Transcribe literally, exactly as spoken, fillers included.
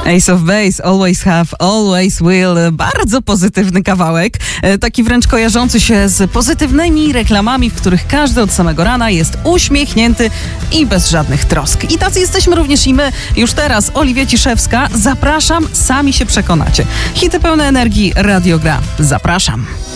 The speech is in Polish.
Ace of Base, Always Have, Always Will. Bardzo pozytywny kawałek. Taki wręcz kojarzący się z pozytywnymi reklamami, w których każdy od samego rana jest uśmiechnięty i bez żadnych trosk. I tacy jesteśmy również i my. Już teraz Oliwia Ciszewska. Zapraszam, sami się przekonacie. Hity pełne energii, Radio Gra. Zapraszam.